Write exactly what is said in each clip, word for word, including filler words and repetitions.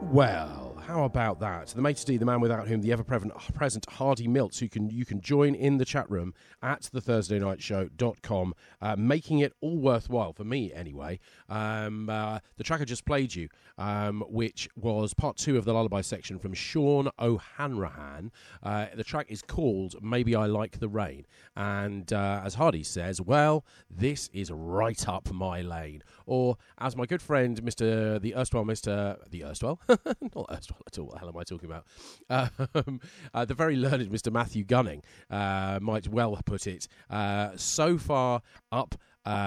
Well, how about that? The maitre d', the man without whom the ever-present present Hardy Milts, who can you can join in the chat room at the thursday night show dot com, uh, making it all worthwhile, for me anyway. Um, uh, the track I just played you, um, which was part two of the lullaby section from Sean O'Hanrahan. Uh, the track is called Maybe I Like the Rain. And uh, as Hardy says, well, this is right up my lane. Or, as my good friend, Mister the erstwhile Mister the erstwhile? Not erstwhile at all. What the hell am I talking about? Um, uh, the very learned Mister Matthew Gunning uh, might well put it. Uh, so far up,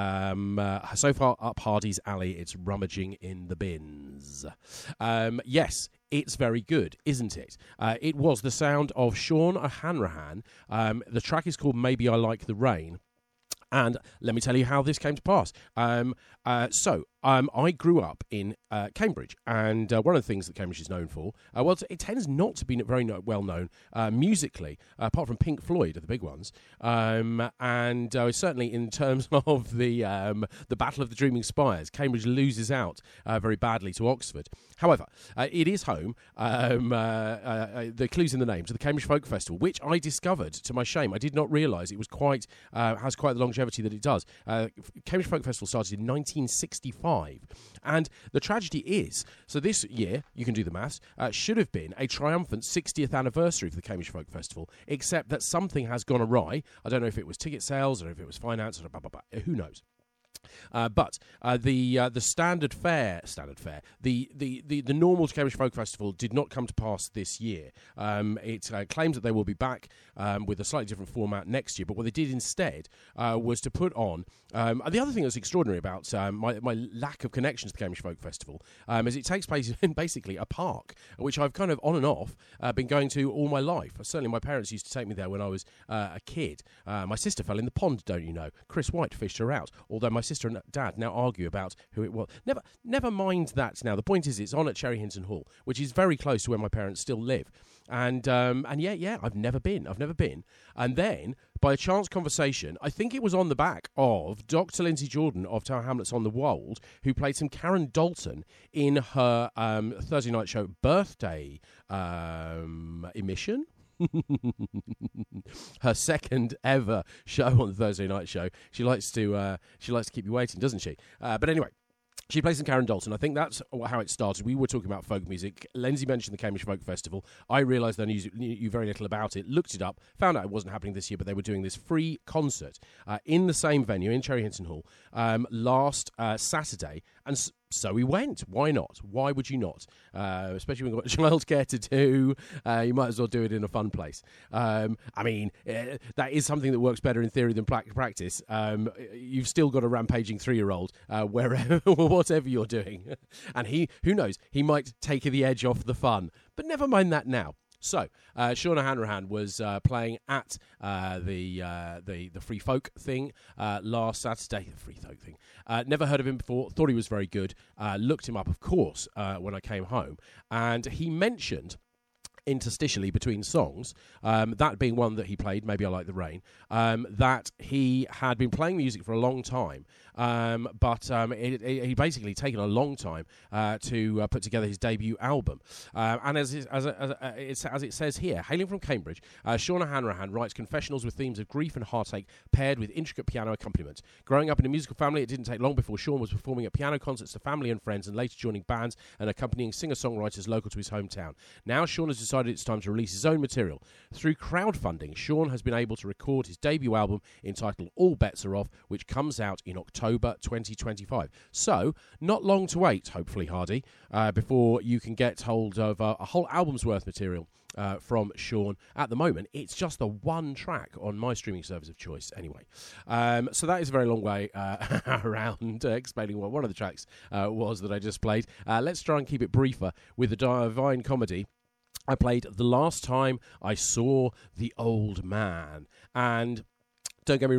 um, uh, so far up Hardy's alley, it's rummaging in the bins. Um, yes. It's very good, isn't it? Uh, it was the sound of Sean O'Hanrahan. Um, the track is called Maybe I Like the Rain. And let me tell you how this came to pass. Um, uh, so, um, I grew up in uh, Cambridge, and uh, one of the things that Cambridge is known for, uh, well, it tends not to be very no- well known uh, musically, uh, apart from Pink Floyd are the big ones, um, and uh, certainly in terms of the um, the Battle of the Dreaming Spires, Cambridge loses out uh, very badly to Oxford. However, uh, it is home, um, uh, uh, the clues in the name, to the Cambridge Folk Festival, which I discovered, to my shame. I did not realise it was quite uh, has quite the longevity that it does. Uh, Cambridge Folk Festival started in nineteen sixty-five, and the tragedy is, so this year, you can do the maths, uh, should have been a triumphant sixtieth anniversary for the Cambridge Folk Festival, except that something has gone awry. I don't know if it was ticket sales or if it was finance or blah, blah, blah. Who knows? Uh, but uh, the uh, the standard fare, standard fare, the, the, the, the normal Cambridge Folk Festival did not come to pass this year. Um, it uh, claims that they will be back um, with a slightly different format next year. But what they did instead uh, was to put on. Um, and the other thing that's extraordinary about um, my, my lack of connection to the Cambridge Folk Festival um, is it takes place in basically a park, which I've kind of on and off uh, been going to all my life. Certainly, my parents used to take me there when I was uh, a kid. Uh, my sister fell in the pond, don't you know? Chris White fished her out. Although my sister and dad now argue about who it was. Never, never mind that. Now the point is, it's on at Cherry Hinton Hall, which is very close to where my parents still live. And um, and yeah, yeah, I've never been. I've never been. And then, by a chance conversation, I think it was on the back of Doctor Lindsay Jordan of Tower Hamlets on the Wold, who played some Karen Dalton in her um, Thursday night show birthday um, emission. Her second ever show on the Thursday night show. She likes to uh, she likes to keep you waiting, doesn't she? Uh, but anyway, she plays in Karen Dalton. I think that's how it started. We were talking about folk music. Lindsay mentioned the Cambridge Folk Festival. I realised I knew, knew very little about it, looked it up, found out it wasn't happening this year, but they were doing this free concert uh, in the same venue, in Cherry Hinton Hall, um, last uh, Saturday. And s- so we went. Why not? Why would you not? Uh, especially when you've got childcare to do. Uh, you might as well do it in a fun place. Um, I mean, uh, that is something that works better in theory than pra- practice. Um, you've still got a rampaging three-year-old uh, wherever, whatever you're doing. And he, who knows, he might take the edge off the fun. But never mind that now. So, uh, Sean O'Hanrahan was uh, playing at uh, the, uh, the the Free Folk thing uh, last Saturday. The Free Folk thing. Uh, never heard of him before. Thought he was very good. Uh, looked him up, of course, uh, when I came home, and he mentioned interstitially between songs, um, that being one that he played, Maybe I Like the Rain, um, that he had been playing music for a long time, um, but um, it, it, he basically taken a long time uh, to uh, put together his debut album. Uh, and as, as, as, as, as it says here, hailing from Cambridge, uh, Sean O'Hanrahan writes confessionals with themes of grief and heartache paired with intricate piano accompaniment. Growing up in a musical family, it didn't take long before Sean was performing at piano concerts to family and friends and later joining bands and accompanying singer-songwriters local to his hometown. Now Sean has decided it's time to release his own material. Through crowdfunding, Sean has been able to record his debut album entitled All Bets Are Off, which comes out in October twenty twenty-five. So, not long to wait, hopefully, Hardy, uh, before you can get hold of uh, a whole album's worth material uh, from Sean. At the moment, it's just the one track on my streaming service of choice, anyway. Um, so that is a very long way uh, around uh, explaining what one of the tracks uh, was that I just played. Uh, let's try and keep it briefer with the Divine Comedy. I played The Last Time I Saw the Old Man. And don't get me wrong,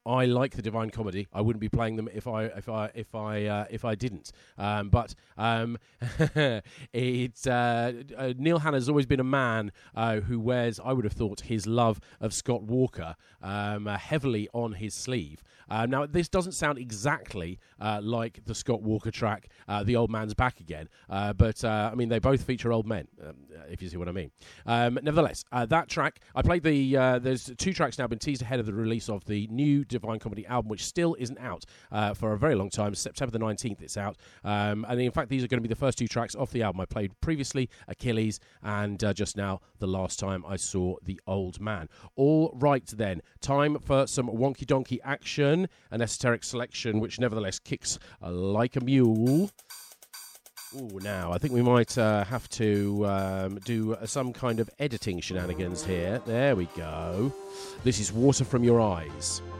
I like the Divine Comedy. I wouldn't be playing them if I if I if I uh, if I didn't. Um, but um, it's uh, uh, Neil Hanna's always been a man uh, who wears, I would have thought, his love of Scott Walker um, uh, heavily on his sleeve. Uh, now, this doesn't sound exactly uh, like the Scott Walker track, uh, The Old Man's Back Again, uh, but, uh, I mean, they both feature old men, um, if you see what I mean. Um, nevertheless, uh, that track, I played the, uh, there's two tracks now been teased ahead of the release of the new Divine Comedy album, which still isn't out uh, for a very long time. September the nineteenth it's out, um, and in fact, these are going to be the first two tracks off the album I played previously, Achilles, and uh, just now, the last time I saw The Old Man. All right, then, time for some wonky donkey action. An esoteric selection which nevertheless kicks uh, like a mule. Ooh, now I think we might uh, have to um, do uh, some kind of editing shenanigans here. There we go. This is Water From Your Eyes.